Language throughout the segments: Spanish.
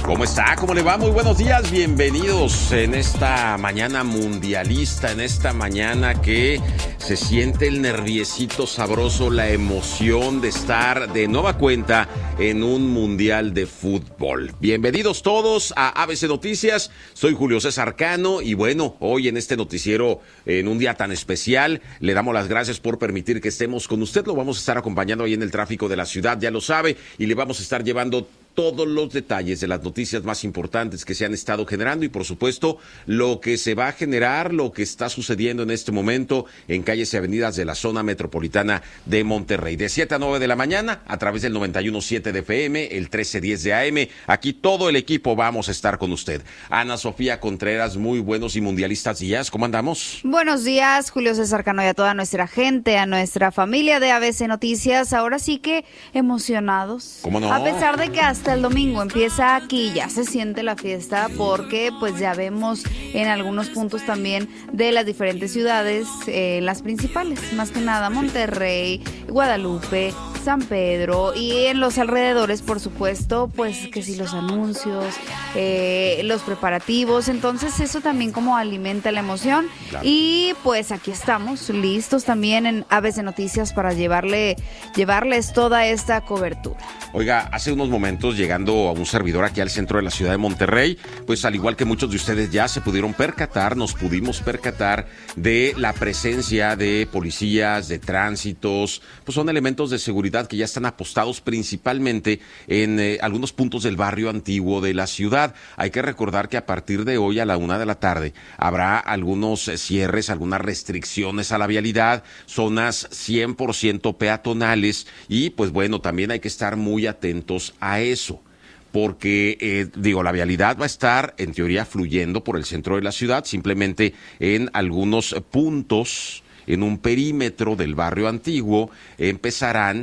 ¿Cómo está? ¿Cómo le va? Muy buenos días, bienvenidos en esta mañana mundialista, en esta mañana que se siente el nerviecito sabroso, la emoción de estar de nueva cuenta en un mundial de fútbol. Bienvenidos todos a ABC Noticias, soy Julio César Cano y bueno, hoy en este noticiero, en un día tan especial, le damos las gracias por permitir que estemos con usted, lo vamos a estar acompañando ahí en el tráfico de la ciudad, ya lo sabe, y le vamos a estar llevando todos los detalles de las noticias más importantes que se han estado generando y por supuesto lo que se va a generar, lo que está sucediendo en este momento en calles y avenidas de la zona metropolitana de Monterrey. De 7 a 9 de la mañana a través del 91.7 de FM, el 1310 de AM. Aquí todo el equipo vamos a estar con usted. Ana Sofía Contreras, muy buenos y mundialistas días. ¿Cómo andamos? Buenos días, Julio César Cano y a toda nuestra gente, a nuestra familia de ABC Noticias. Ahora sí que emocionados. ¿Cómo no? A pesar de que hasta el domingo empieza aquí, ya se siente la fiesta porque pues ya vemos en algunos puntos también de las diferentes ciudades, las principales, más que nada Monterrey, Guadalupe, San Pedro y en los alrededores, por supuesto, pues que si los anuncios, los preparativos, entonces eso también como alimenta la emoción. Claro. Y pues aquí estamos listos también en ABC Noticias para llevarles toda esta cobertura. Oiga, hace unos momentos llegando a un servidor aquí al centro de la ciudad de Monterrey, pues al igual que muchos de ustedes ya se pudieron percatar, nos pudimos percatar de la presencia de policías, de tránsitos, pues son elementos de seguridad que ya están apostados principalmente en algunos puntos del barrio antiguo de la ciudad. Hay que recordar que a partir de hoy a la 1 de la tarde habrá algunos cierres, algunas restricciones a la vialidad, zonas 100% peatonales y pues bueno, también hay que estar muy atentos a eso. Porque, la vialidad va a estar, en teoría, fluyendo por el centro de la ciudad, simplemente en algunos puntos, en un perímetro del barrio antiguo, empezarán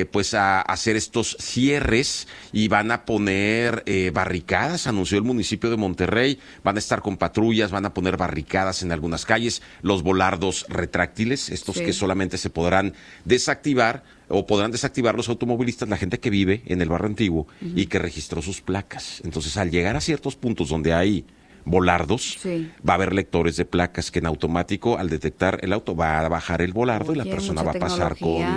a hacer estos cierres y van a poner barricadas, anunció el municipio de Monterrey, van a estar con patrullas, van a poner barricadas en algunas calles, los volardos retráctiles, estos sí, que solamente se podrán desactivar o podrán desactivar los automovilistas, la gente que vive en el barrio antiguo y que registró sus placas. Entonces, al llegar a ciertos puntos donde hay volardos, sí, va a haber lectores de placas que en automático, al detectar el auto, va a bajar el volardo y la persona va a pasar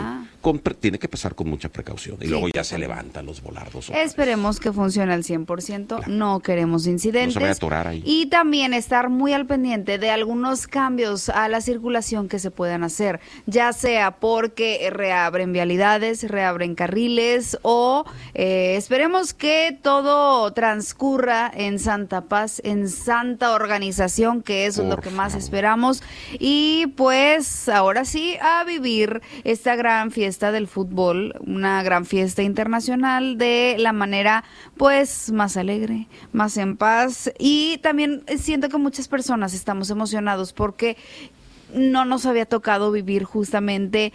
tiene que pasar con mucha precaución y sí, luego ya se levantan los volardos. Esperemos que funcione al 100%, claro. No queremos incidentes. No se vaya a atorar ahí. Y también estar muy al pendiente de algunos cambios a la circulación que se puedan hacer, ya sea porque reabren vialidades, reabren carriles o esperemos que todo transcurra en santa paz, en santa organización, que eso es lo que más esperamos. Y pues ahora sí, a vivir esta gran fiesta del fútbol, una gran fiesta internacional de la manera pues más alegre, más en paz, y también siento que muchas personas estamos emocionados porque no nos había tocado vivir justamente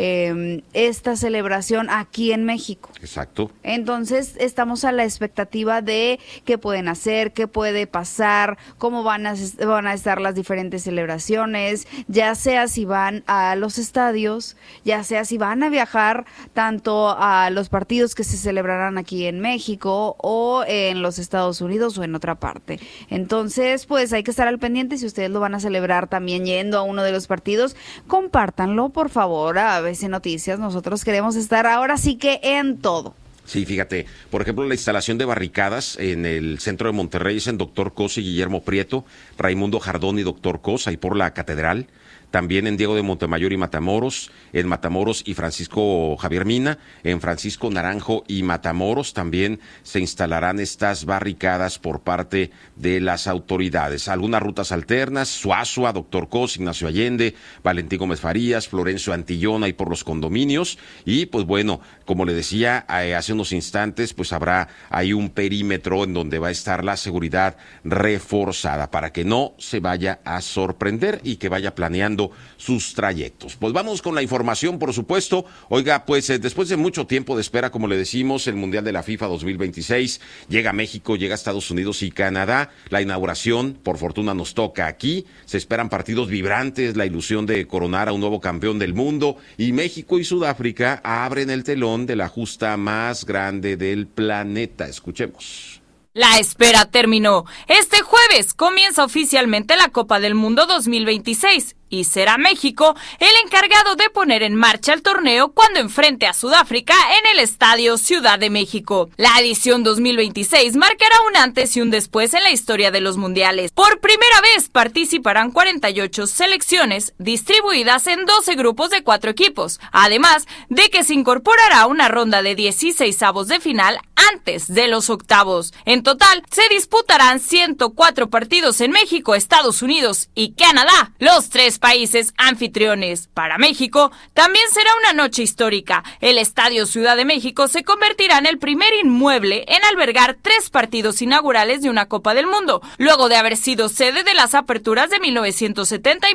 esta celebración aquí en México. Exacto. Entonces estamos a la expectativa de qué pueden hacer, qué puede pasar, cómo van a estar las diferentes celebraciones, ya sea si van a los estadios, ya sea si van a viajar tanto a los partidos que se celebrarán aquí en México o en los Estados Unidos o en otra parte. Entonces, pues hay que estar al pendiente. Si ustedes lo van a celebrar también yendo a uno de los partidos, compártanlo por favor a ABC Noticias. Nosotros queremos estar ahora sí que en todo. Sí, fíjate, por ejemplo, la instalación de barricadas en el centro de Monterrey es en Doctor Cos y Guillermo Prieto, Raimundo Jardón y Doctor Cos, ahí por la Catedral. También en Diego de Montemayor y Matamoros, en Matamoros y Francisco Javier Mina, en Francisco Naranjo y Matamoros también se instalarán estas barricadas por parte de las autoridades. Algunas rutas alternas, Suazua, Doctor Cos, Ignacio Allende, Valentín Gómez Farías, Florencio Antillón, ahí por los condominios. Y pues bueno, como le decía hace unos instantes, pues habrá ahí un perímetro en donde va a estar la seguridad reforzada para que no se vaya a sorprender y que vaya planeando sus trayectos. Pues vamos con la información, por supuesto. Oiga, pues después de mucho tiempo de espera, como le decimos, el Mundial de la FIFA 2026 llega a México, llega a Estados Unidos y Canadá. La inauguración, por fortuna, nos toca aquí. Se esperan partidos vibrantes, la ilusión de coronar a un nuevo campeón del mundo, y México y Sudáfrica abren el telón de la justa más grande del planeta. Escuchemos. La espera terminó. Este jueves comienza oficialmente la Copa del Mundo 2026 y será México el encargado de poner en marcha el torneo cuando enfrente a Sudáfrica en el Estadio Ciudad de México. La edición 2026 marcará un antes y un después en la historia de los mundiales. Por primera vez participarán 48 selecciones distribuidas en 12 grupos de 4 equipos, además de que se incorporará una ronda de 16avos de final antes de los octavos. En total, se disputarán 104 partidos en México, Estados Unidos y Canadá, los 3 países anfitriones. Para México, también será una noche histórica. El Estadio Ciudad de México se convertirá en el primer inmueble en albergar 3 partidos inaugurales de una Copa del Mundo, luego de haber sido sede de las aperturas de 1970 y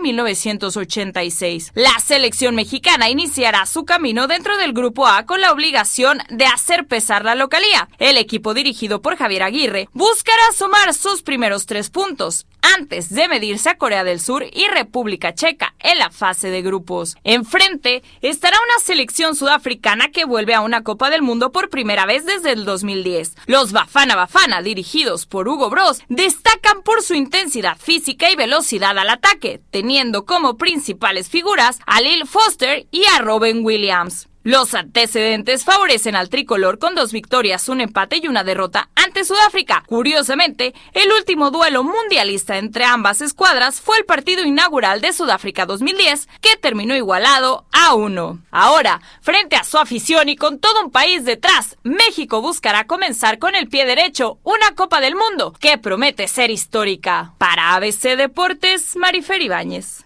1986. La selección mexicana iniciará su camino dentro del Grupo A con la obligación de hacer pesar la localía. El equipo dirigido por Javier Aguirre buscará sumar sus primeros 3 puntos antes de medirse a Corea del Sur y República Checa en la fase de grupos. Enfrente estará una selección sudafricana que vuelve a una Copa del Mundo por primera vez desde el 2010. Los Bafana Bafana, dirigidos por Hugo Broos, destacan por su intensidad física y velocidad al ataque, teniendo como principales figuras a Lil Foster y a Robin Williams. Los antecedentes favorecen al tricolor con 2 victorias, un empate y una derrota ante Sudáfrica. Curiosamente, el último duelo mundialista entre ambas escuadras fue el partido inaugural de Sudáfrica 2010, que terminó igualado a 1. Ahora, frente a su afición y con todo un país detrás, México buscará comenzar con el pie derecho una Copa del Mundo que promete ser histórica. Para ABC Deportes, Marifer Ibáñez.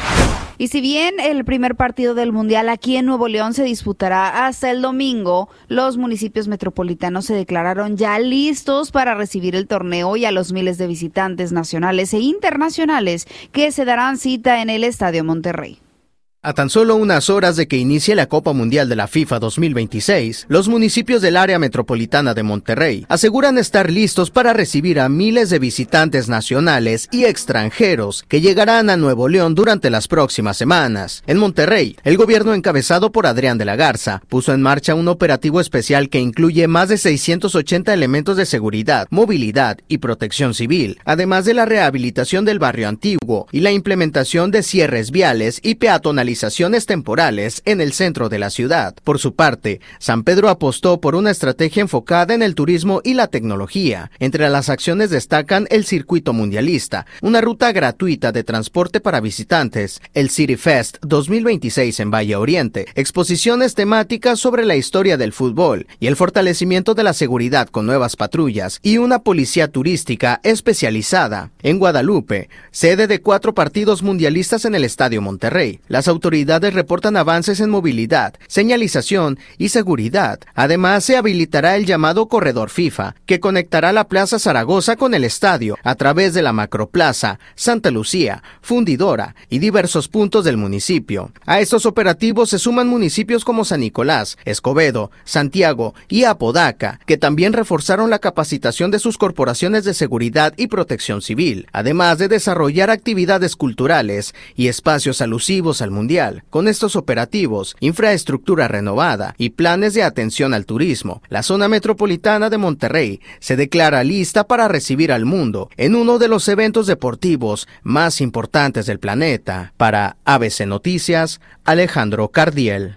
Y si bien el primer partido del Mundial aquí en Nuevo León se disputará hasta el domingo, los municipios metropolitanos se declararon ya listos para recibir el torneo y a los miles de visitantes nacionales e internacionales que se darán cita en el Estadio Monterrey. A tan solo unas horas de que inicie la Copa Mundial de la FIFA 2026, los municipios del área metropolitana de Monterrey aseguran estar listos para recibir a miles de visitantes nacionales y extranjeros que llegarán a Nuevo León durante las próximas semanas. En Monterrey, el gobierno encabezado por Adrián de la Garza puso en marcha un operativo especial que incluye más de 680 elementos de seguridad, movilidad y protección civil, además de la rehabilitación del barrio antiguo y la implementación de cierres viales y peatonalización temporales en el centro de la ciudad. Por su parte, San Pedro apostó por una estrategia enfocada en el turismo y la tecnología. Entre las acciones destacan el circuito mundialista, una ruta gratuita de transporte para visitantes, el City Fest 2026 en Valle Oriente, exposiciones temáticas sobre la historia del fútbol y el fortalecimiento de la seguridad con nuevas patrullas y una policía turística especializada. En Guadalupe, sede de 4 partidos mundialistas en el Estadio Monterrey, las autoridades reportan avances en movilidad, señalización y seguridad. Además, se habilitará el llamado Corredor FIFA, que conectará la Plaza Zaragoza con el estadio a través de la Macroplaza, Santa Lucía, Fundidora y diversos puntos del municipio. A estos operativos se suman municipios como San Nicolás, Escobedo, Santiago y Apodaca, que también reforzaron la capacitación de sus corporaciones de seguridad y protección civil, además de desarrollar actividades culturales y espacios alusivos al mundial. Con estos operativos, infraestructura renovada y planes de atención al turismo, la zona metropolitana de Monterrey se declara lista para recibir al mundo en uno de los eventos deportivos más importantes del planeta. Para ABC Noticias, Alejandro Cardiel.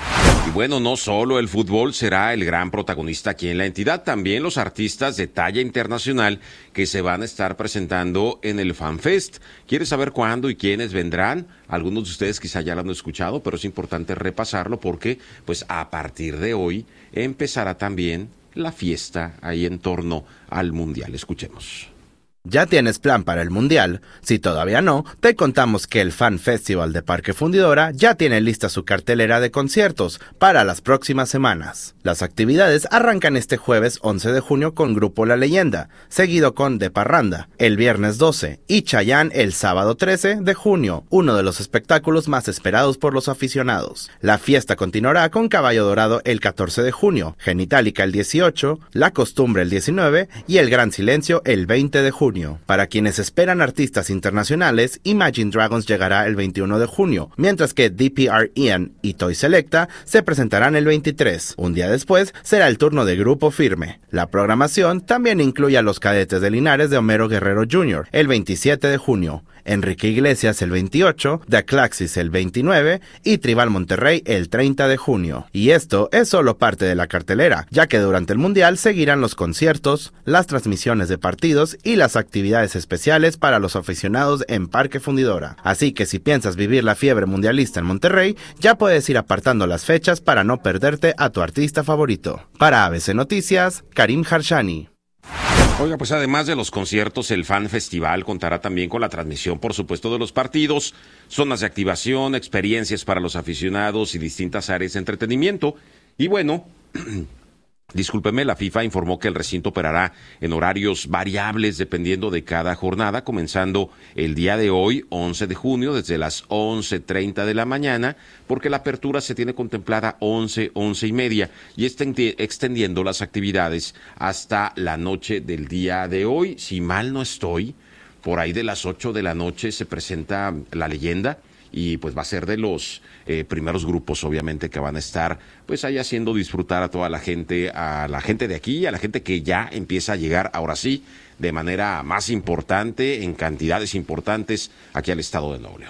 Y bueno, no solo el fútbol será el gran protagonista aquí en la entidad, también los artistas de talla internacional que se van a estar presentando en el FanFest. ¿Quieres saber cuándo y quiénes vendrán? Algunos de ustedes quizá ya lo han escuchado, pero es importante repasarlo porque pues a partir de hoy empezará también la fiesta ahí en torno al Mundial. Escuchemos. ¿Ya tienes plan para el Mundial? Si todavía no, te contamos que el Fan Festival de Parque Fundidora ya tiene lista su cartelera de conciertos para las próximas semanas. Las actividades arrancan este jueves 11 de junio con Grupo La Leyenda, seguido con De Parranda el viernes 12 y Chayanne el sábado 13 de junio, uno de los espectáculos más esperados por los aficionados. La fiesta continuará con Caballo Dorado el 14 de junio, Genitalica el 18, La Costumbre el 19 y El Gran Silencio el 20 de junio. junio. Para quienes esperan artistas internacionales, Imagine Dragons llegará el 21 de junio, mientras que DPREN y Toy Selecta se presentarán el 23. Un día después será el turno de Grupo Firme. La programación también incluye a los Cadetes de Linares de Homero Guerrero Jr. el 27 de junio, Enrique Iglesias el 28, The Claxis el 29 y Tribal Monterrey el 30 de junio. Y esto es solo parte de la cartelera, ya que durante el Mundial seguirán los conciertos, las transmisiones de partidos y las actividades especiales para los aficionados en Parque Fundidora. Así que si piensas vivir la fiebre mundialista en Monterrey, ya puedes ir apartando las fechas para no perderte a tu artista favorito. Para ABC Noticias, Karim Harshani. Oiga, pues además de los conciertos, el Fan Festival contará también con la transmisión, por supuesto, de los partidos, zonas de activación, experiencias para los aficionados y distintas áreas de entretenimiento. Y bueno, discúlpeme, la FIFA informó que el recinto operará en horarios variables dependiendo de cada jornada, comenzando el día de hoy, 11 de junio, desde las 11:30 de la mañana, porque la apertura se tiene contemplada 11:30, y extendiendo las actividades hasta la noche del día de hoy. Si mal no estoy, por ahí de las 8 de la noche se presenta La Leyenda, y pues va a ser de los primeros grupos, obviamente, que van a estar pues ahí haciendo disfrutar a toda la gente, a la gente de aquí, a la gente que ya empieza a llegar, ahora sí, de manera más importante, en cantidades importantes, aquí al estado de Nuevo León.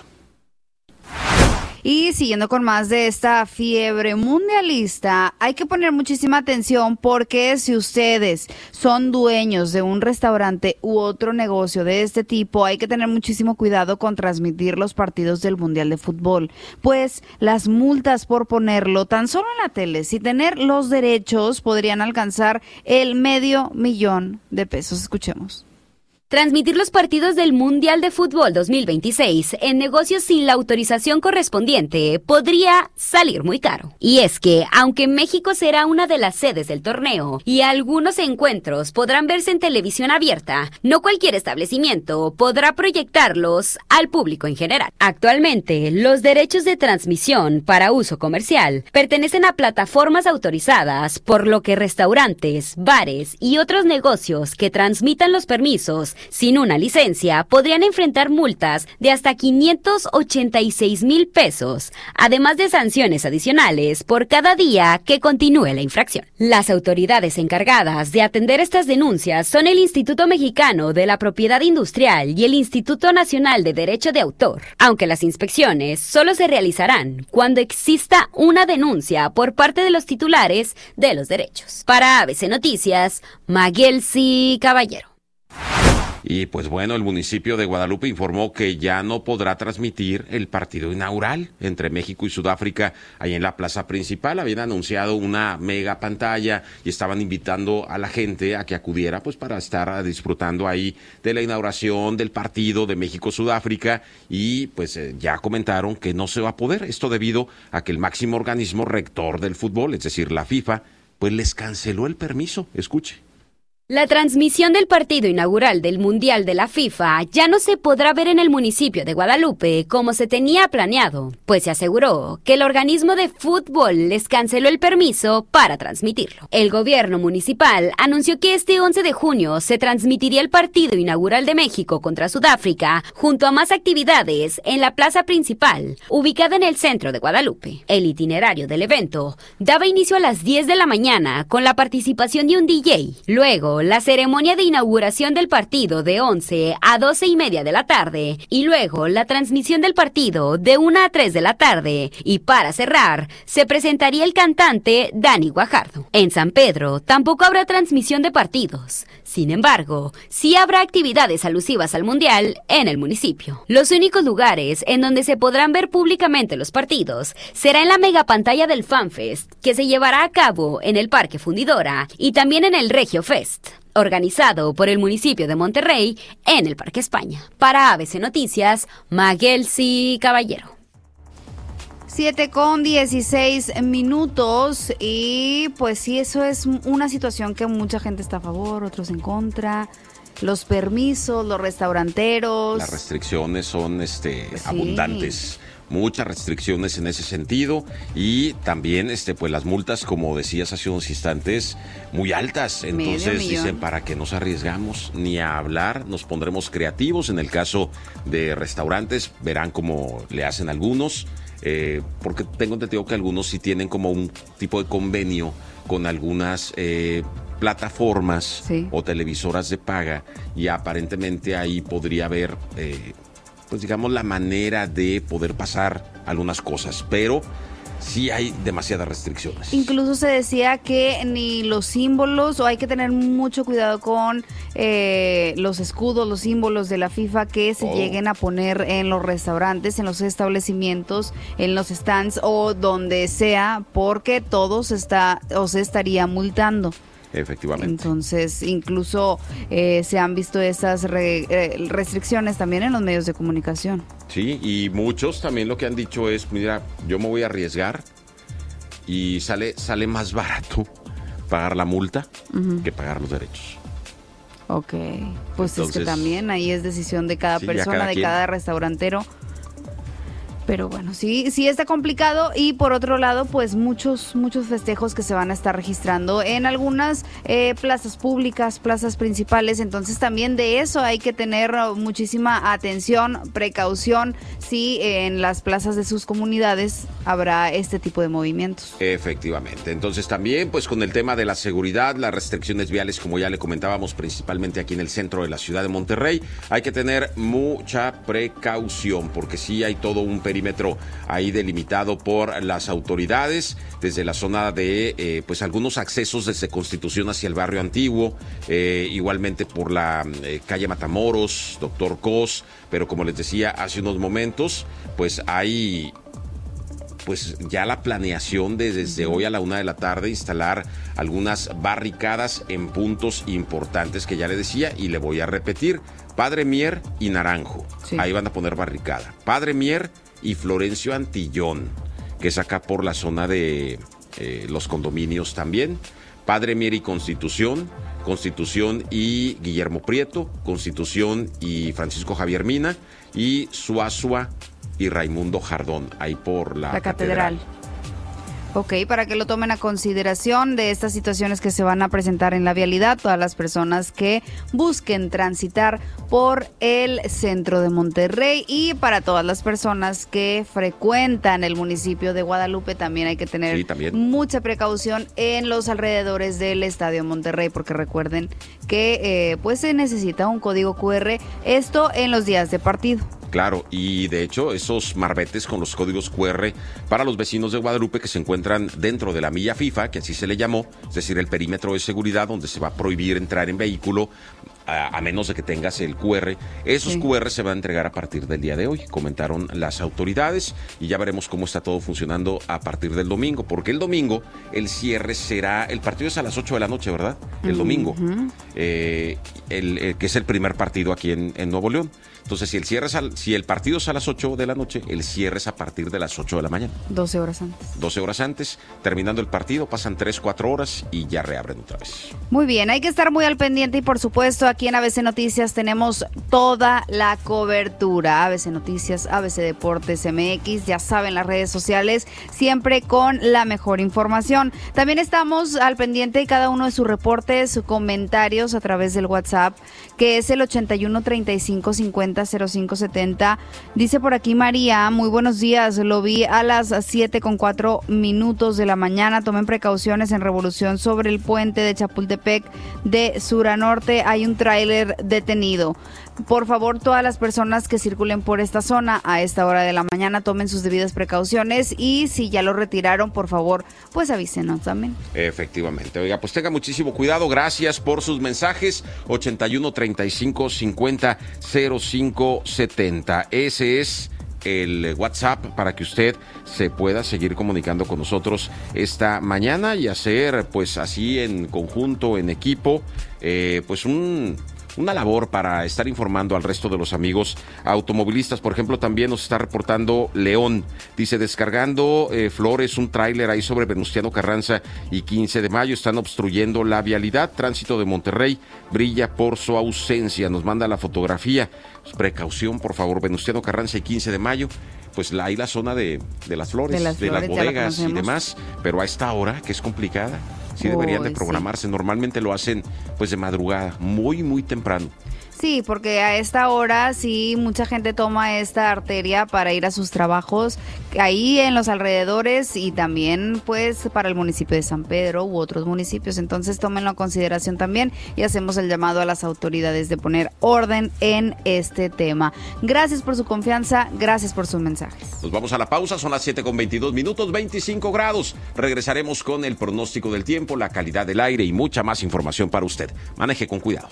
Y siguiendo con más de esta fiebre mundialista, hay que poner muchísima atención, porque si ustedes son dueños de un restaurante u otro negocio de este tipo, hay que tener muchísimo cuidado con transmitir los partidos del Mundial de Fútbol, pues las multas por ponerlo tan solo en la tele, sin tener los derechos, podrían alcanzar el $500,000. Escuchemos. Transmitir los partidos del Mundial de Fútbol 2026 en negocios sin la autorización correspondiente podría salir muy caro. Y es que, aunque México será una de las sedes del torneo y algunos encuentros podrán verse en televisión abierta, no cualquier establecimiento podrá proyectarlos al público en general. Actualmente, los derechos de transmisión para uso comercial pertenecen a plataformas autorizadas, por lo que restaurantes, bares y otros negocios que transmitan los permisos sin una licencia podrían enfrentar multas de hasta $586,000, además de sanciones adicionales por cada día que continúe la infracción. Las autoridades encargadas de atender estas denuncias son el Instituto Mexicano de la Propiedad Industrial y el Instituto Nacional de Derecho de Autor, aunque las inspecciones solo se realizarán cuando exista una denuncia por parte de los titulares de los derechos. Para ABC Noticias, Maguelsi Caballero. Y pues bueno, el municipio de Guadalupe informó que ya no podrá transmitir el partido inaugural entre México y Sudáfrica ahí en la plaza principal. Habían anunciado una mega pantalla y estaban invitando a la gente a que acudiera pues para estar disfrutando ahí de la inauguración del partido de México-Sudáfrica, y pues ya comentaron que no se va a poder, esto debido a que el máximo organismo rector del fútbol, es decir, la FIFA, pues les canceló el permiso. Escuche. La transmisión del partido inaugural del Mundial de la FIFA ya no se podrá ver en el municipio de Guadalupe como se tenía planeado, pues se aseguró que el organismo de fútbol les canceló el permiso para transmitirlo. El gobierno municipal anunció que este 11 de junio se transmitiría el partido inaugural de México contra Sudáfrica, junto a más actividades en la plaza principal, ubicada en el centro de Guadalupe. El itinerario del evento daba inicio a las 10 de la mañana con la participación de un DJ. Luego, la ceremonia de inauguración del partido de 11 a 12:30 de la tarde, y luego la transmisión del partido de 1 a 3 de la tarde, y para cerrar, se presentaría el cantante Dani Guajardo. En San Pedro tampoco habrá transmisión de partidos. Sin embargo, sí habrá actividades alusivas al Mundial en el municipio. Los únicos lugares en donde se podrán ver públicamente los partidos será en la megapantalla del FanFest, que se llevará a cabo en el Parque Fundidora y también en el Regio Fest, organizado por el municipio de Monterrey en el Parque España. Para ABC Noticias, Maguelsi Caballero. 7:16 y pues sí, eso es una situación que mucha gente está a favor, otros en contra. Los permisos, los restauranteros. Las restricciones son abundantes. muchas restricciones en ese sentido y también pues las multas, como decías hace unos instantes, muy altas. Entonces dicen, ¿para qué nos arriesgamos ni a hablar? Nos pondremos creativos. En el caso de restaurantes, verán cómo le hacen algunos, porque tengo entendido que algunos sí tienen como un tipo de convenio con algunas plataformas o televisoras de paga, y aparentemente ahí podría haber pues digamos la manera de poder pasar algunas cosas, pero sí hay demasiadas restricciones. Incluso se decía que ni los símbolos, o hay que tener mucho cuidado con los escudos, los símbolos de la FIFA que se lleguen a poner en los restaurantes, en los establecimientos, en los stands o donde sea, porque todo se estaría multando. Efectivamente. Entonces, incluso se han visto esas restricciones también en los medios de comunicación. Sí, y muchos también lo que han dicho es, mira, yo me voy a arriesgar y sale más barato pagar la multa que pagar los derechos. Ok, pues entonces, es que también ahí es decisión de cada persona, de cada restaurantero. Pero bueno, sí está complicado, y por otro lado, pues muchos festejos que se van a estar registrando en algunas plazas públicas, plazas principales. Entonces también de eso hay que tener muchísima atención, precaución, si en las plazas de sus comunidades habrá este tipo de movimientos. Efectivamente. Entonces también, pues con el tema de la seguridad, las restricciones viales, como ya le comentábamos, principalmente aquí en el centro de la ciudad de Monterrey, hay que tener mucha precaución, porque sí hay todo un perímetro ahí delimitado por las autoridades, desde la zona de pues algunos accesos desde Constitución hacia el barrio antiguo, igualmente por la calle Matamoros, Doctor Cos, pero como les decía hace unos momentos, pues hay pues ya la planeación de desde hoy a la 1:00 p.m. instalar algunas barricadas en puntos importantes que ya le decía, y le voy a repetir: Padre Mier y Naranjo, ahí van a poner barricada. Padre Mier y Florencio Antillón, que es acá por la zona de los condominios también. Padre Mier y Constitución y Guillermo Prieto, Constitución y Francisco Javier Mina, y Suazua y Raimundo Jardón, ahí por la catedral. Ok, para que lo tomen a consideración de estas situaciones que se van a presentar en la vialidad, todas las personas que busquen transitar por el centro de Monterrey, y para todas las personas que frecuentan el municipio de Guadalupe también hay que tener mucha precaución en los alrededores del Estadio Monterrey, porque recuerden que pues se necesita un código QR, esto en los días de partido. Claro, y de hecho esos marbetes con los códigos QR para los vecinos de Guadalupe que se encuentran dentro de la milla FIFA, que así se le llamó, es decir, el perímetro de seguridad donde se va a prohibir entrar en vehículo a menos de que tengas el QR. Esos QR se van a entregar a partir del día de hoy, comentaron las autoridades, y ya veremos cómo está todo funcionando a partir del domingo, porque el domingo el cierre será, el partido es a las 8 de la noche, ¿verdad? El domingo, que es el primer partido aquí en Nuevo León. Entonces, si el partido es a las 8 de la noche, el cierre es a partir de las 8 de la mañana. 12 horas antes. 12 horas antes, terminando el partido, pasan 3-4 horas y ya reabren otra vez. Muy bien, hay que estar muy al pendiente, y por supuesto aquí en ABC Noticias tenemos toda la cobertura. ABC Noticias, ABC Deportes MX, ya saben, las redes sociales, siempre con la mejor información. También estamos al pendiente de cada uno de sus reportes, sus comentarios a través del WhatsApp, que es el 81 35 50 05 70. Dice por aquí María: muy buenos días, lo vi a las 7:04 de la mañana. Tomen precauciones en Revolución sobre el puente de Chapultepec de sur a norte, hay un tráiler detenido. Por favor, todas las personas que circulen por esta zona a esta hora de la mañana tomen sus debidas precauciones, y si ya lo retiraron, por favor, pues avísenos también. Efectivamente. Oiga, pues tenga muchísimo cuidado. Gracias por sus mensajes. 81 35 50 05 70. Ese es el WhatsApp para que usted se pueda seguir comunicando con nosotros esta mañana y hacer, pues así en conjunto, en equipo, pues un una labor para estar informando al resto de los amigos automovilistas. Por ejemplo, también nos está reportando León, dice, descargando flores, un tráiler ahí sobre Venustiano Carranza y 15 de mayo, están obstruyendo la vialidad. Tránsito de Monterrey brilla por su ausencia, nos manda la fotografía. Pues, precaución, por favor, Venustiano Carranza y 15 de mayo, pues ahí la zona de las flores, de las bodegas y demás, pero a esta hora, que es complicada, sí deberían de programarse. Sí. Normalmente lo hacen pues de madrugada, muy, muy temprano. Sí, porque a esta hora sí mucha gente toma esta arteria para ir a sus trabajos ahí en los alrededores y también pues para el municipio de San Pedro u otros municipios. Entonces tómenlo en consideración también y hacemos el llamado a las autoridades de poner orden en este tema. Gracias por su confianza, gracias por sus mensajes. Nos vamos a la pausa, son las 7:22, 25 grados. Regresaremos con el pronóstico del tiempo, la calidad del aire y mucha más información para usted. Maneje con cuidado.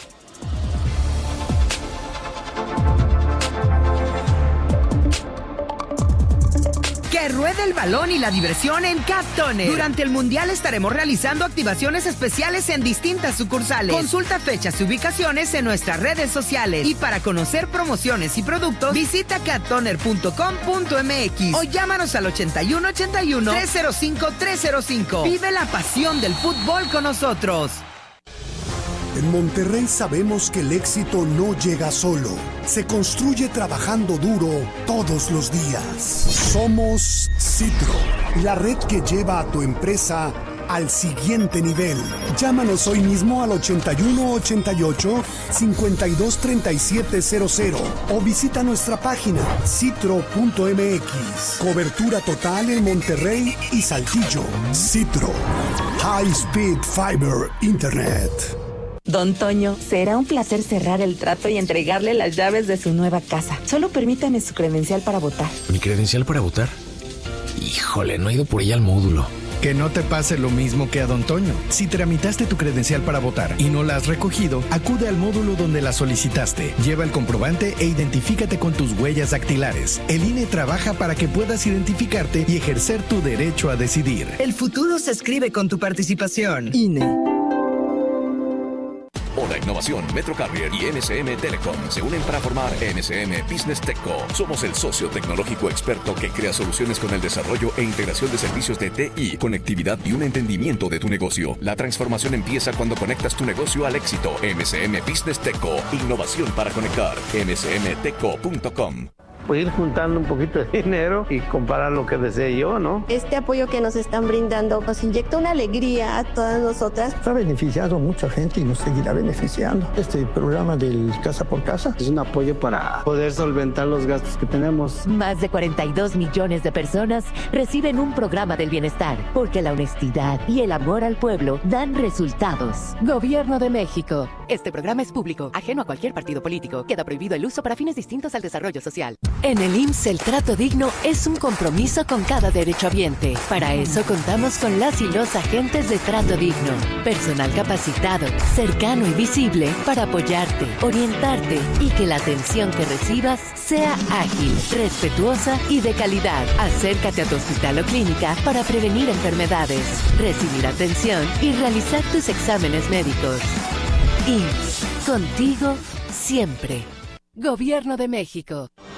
Que ruede el balón y la diversión en Cat Toner. Durante el Mundial estaremos realizando activaciones especiales en distintas sucursales. Consulta fechas y ubicaciones en nuestras redes sociales. Y para conocer promociones y productos, visita cattoner.com.mx o llámanos al 8181-305-305. Vive la pasión del fútbol con nosotros. En Monterrey sabemos que el éxito no llega solo, se construye trabajando duro todos los días. Somos Citro, la red que lleva a tu empresa al siguiente nivel. Llámanos hoy mismo al 8188-523700 o visita nuestra página citro.mx. Cobertura total en Monterrey y Saltillo. Citro, High Speed Fiber Internet. Don Toño, será un placer cerrar el trato y entregarle las llaves de su nueva casa. Solo permítame su credencial para votar. ¿Mi credencial para votar? Híjole, no he ido por ella al módulo. Que no te pase lo mismo que a Don Toño. Si tramitaste tu credencial para votar y no la has recogido, acude al módulo donde la solicitaste. Lleva el comprobante e identifícate con tus huellas dactilares. El INE trabaja para que puedas identificarte y ejercer tu derecho a decidir. El futuro se escribe con tu participación. INE. Hola Innovación, Metro Carrier y MCM Telecom se unen para formar MCM Business TechCo. Somos el socio tecnológico experto que crea soluciones con el desarrollo e integración de servicios de TI, conectividad y un entendimiento de tu negocio. La transformación empieza cuando conectas tu negocio al éxito. MCM Business TechCo, innovación para conectar. mcmtechco.com. Pues ir juntando un poquito de dinero y comprar lo que desee yo, ¿no? Este apoyo que nos están brindando nos inyecta una alegría a todas nosotras. Ha beneficiado a mucha gente y nos seguirá beneficiando. Este programa del Casa por Casa es un apoyo para poder solventar los gastos que tenemos. Más de 42 millones de personas reciben un programa del bienestar, porque la honestidad y el amor al pueblo dan resultados. Gobierno de México. Este programa es público, ajeno a cualquier partido político. Queda prohibido el uso para fines distintos al desarrollo social. En el IMSS, el trato digno es un compromiso con cada derechohabiente. Para eso contamos con las y los agentes de trato digno. Personal capacitado, cercano y visible para apoyarte, orientarte y que la atención que recibas sea ágil, respetuosa y de calidad. Acércate a tu hospital o clínica para prevenir enfermedades, recibir atención y realizar tus exámenes médicos. IMSS, contigo siempre. Gobierno de México.